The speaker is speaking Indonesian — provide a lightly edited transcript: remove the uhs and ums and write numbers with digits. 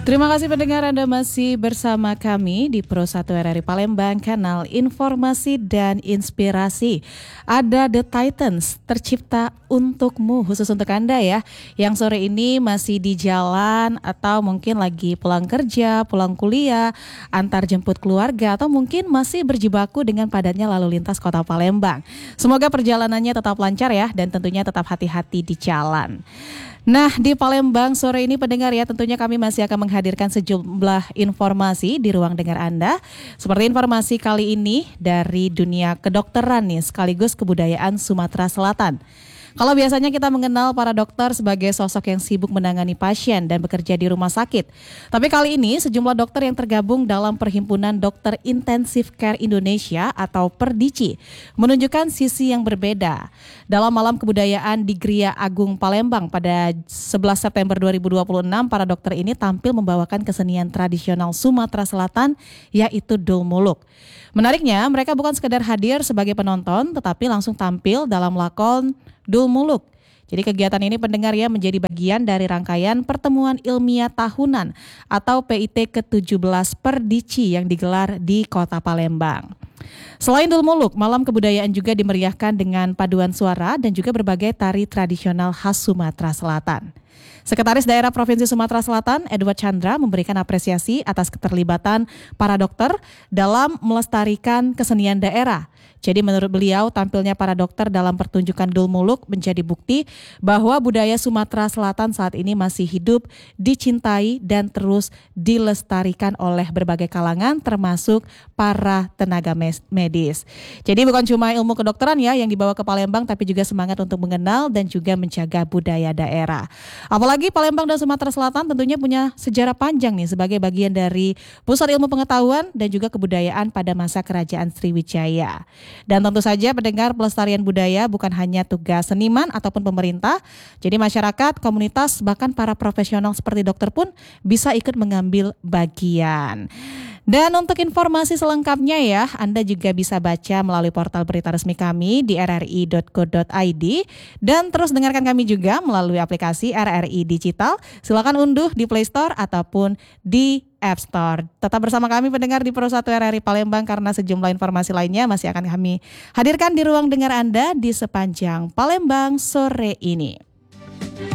Terima kasih pendengar, Anda masih bersama kami di Pro 1 RRI Palembang, kanal informasi dan inspirasi. Ada The Titans tercipta untukmu, khusus untuk Anda ya, yang sore ini masih di jalan atau mungkin lagi pulang kerja, pulang kuliah, antar jemput keluarga, atau mungkin masih berjibaku dengan padatnya lalu lintas kota Palembang. Semoga perjalanannya tetap lancar ya, dan tentunya tetap hati-hati di jalan. Nah, di Palembang sore ini pendengar ya, tentunya kami masih akan menghadirkan sejumlah informasi di ruang dengar Anda. Seperti informasi kali ini dari dunia kedokteran nih, sekaligus kebudayaan Sumatera Selatan. Kalau biasanya kita mengenal para dokter sebagai sosok yang sibuk menangani pasien dan bekerja di rumah sakit. Tapi kali ini sejumlah dokter yang tergabung dalam Perhimpunan Dokter Intensive Care Indonesia atau PERDICI menunjukkan sisi yang berbeda. Dalam Malam Kebudayaan di Gria Agung Palembang pada 11 September 2026, para dokter ini tampil membawakan kesenian tradisional Sumatera Selatan, yaitu Dul Muluk. Menariknya, mereka bukan sekedar hadir sebagai penonton, tetapi langsung tampil dalam lakon Dul Muluk. Jadi kegiatan ini pendengar ya menjadi bagian dari rangkaian pertemuan ilmiah tahunan atau PIT ke-17 PERDICI yang digelar di Kota Palembang. Selain Dul Muluk, Malam Kebudayaan juga dimeriahkan dengan paduan suara dan juga berbagai tari tradisional khas Sumatera Selatan. Sekretaris Daerah Provinsi Sumatera Selatan, Edward Chandra, memberikan apresiasi atas keterlibatan para dokter dalam melestarikan kesenian daerah. Jadi menurut beliau, tampilnya para dokter dalam pertunjukan Dul Muluk menjadi bukti bahwa budaya Sumatera Selatan saat ini masih hidup, dicintai, dan terus dilestarikan oleh berbagai kalangan termasuk para tenaga medis. Jadi bukan cuma ilmu kedokteran ya yang dibawa ke Palembang, tapi juga semangat untuk mengenal dan juga menjaga budaya daerah. Apalagi Palembang dan Sumatera Selatan tentunya punya sejarah panjang nih sebagai bagian dari pusat ilmu pengetahuan dan juga kebudayaan pada masa Kerajaan Sriwijaya. Dan tentu saja pendengar, pelestarian budaya bukan hanya tugas seniman ataupun pemerintah. Jadi masyarakat, komunitas, bahkan para profesional seperti dokter pun bisa ikut mengambil bagian. Dan untuk informasi selengkapnya ya, Anda juga bisa baca melalui portal berita resmi kami di rri.co.id dan terus dengarkan kami juga melalui aplikasi RRI Digital. Silakan unduh di Play Store ataupun di App Store. Tetap bersama kami pendengar di Pro 1 RRI Palembang karena sejumlah informasi lainnya masih akan kami hadirkan di ruang dengar Anda di sepanjang Palembang sore ini.